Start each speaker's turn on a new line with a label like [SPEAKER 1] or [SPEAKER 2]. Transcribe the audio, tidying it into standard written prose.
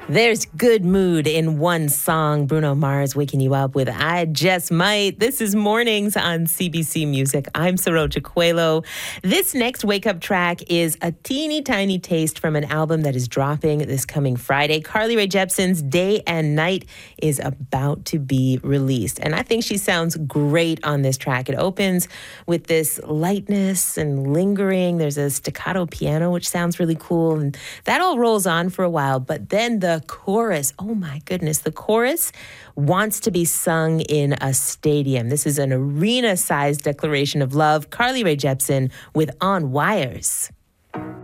[SPEAKER 1] There's good mood in one song. Bruno Mars waking you up with I Just Might. This is Mornings on CBC Music. I'm Saroja Coelho. This next wake-up track is a teeny tiny taste from an album that is dropping this coming Friday. Carly Rae Jepsen's Day and Night is about to be released. And I think she sounds great on this track. It opens with this lightness and lingering. There's a staccato piano, which sounds really cool. And that all rolls on for a while. But then the chorus, oh my goodness, the chorus wants to be sung in a stadium. This is an arena-sized declaration of love. Carly Rae Jepsen with On Wires.